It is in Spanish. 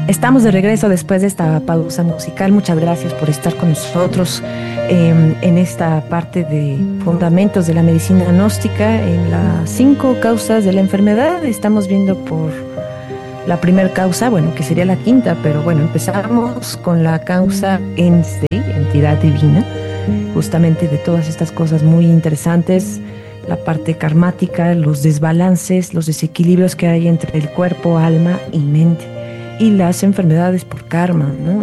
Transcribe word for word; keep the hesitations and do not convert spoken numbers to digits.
Estamos de regreso después de esta pausa musical. Muchas gracias por estar con nosotros eh, en esta parte de fundamentos de la medicina gnóstica. En las cinco causas de la enfermedad estamos viendo por la primera causa, bueno, que sería la quinta, pero bueno, empezamos con la causa en sí, entidad divina, justamente de todas estas cosas muy interesantes, la parte karmática, los desbalances, los desequilibrios que hay entre el cuerpo, alma y mente, y las enfermedades por karma, ¿no?